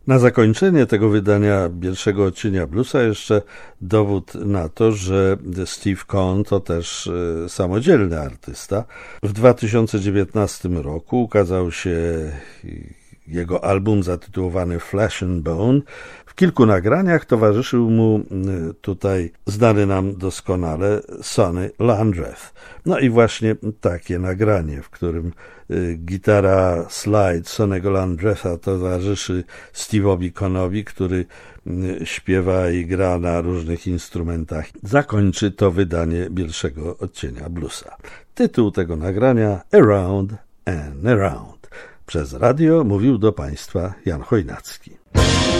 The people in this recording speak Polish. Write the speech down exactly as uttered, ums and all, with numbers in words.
Na zakończenie tego wydania pierwszego odcienia bluesa jeszcze dowód na to, że Steve Cohen to też samodzielny artysta. W dwa tysiące dziewiętnastym roku ukazał się jego album zatytułowany Flesh and Bone. W kilku nagraniach towarzyszył mu tutaj znany nam doskonale Sonny Landreth. No i właśnie takie nagranie, w którym gitara slide Sonny'ego Landretha towarzyszy Steve'owi Cohenowi, który śpiewa i gra na różnych instrumentach, zakończy to wydanie pierwszego odcienia bluesa. Tytuł tego nagrania Around and Around. Przez radio mówił do Państwa Jan Chojnacki.